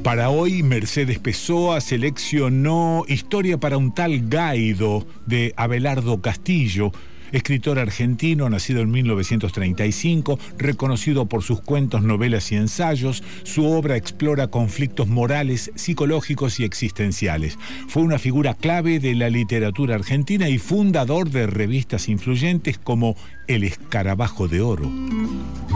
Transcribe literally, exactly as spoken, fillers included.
Para hoy, Mercedes Pessoa seleccionó Historia para un tal Gaido, de Abelardo Castillo, escritor argentino, nacido en mil novecientos treinta y cinco, reconocido por sus cuentos, novelas y ensayos. Su obra explora conflictos morales, psicológicos y existenciales. Fue una figura clave de la literatura argentina y fundador de revistas influyentes como El Escarabajo de Oro.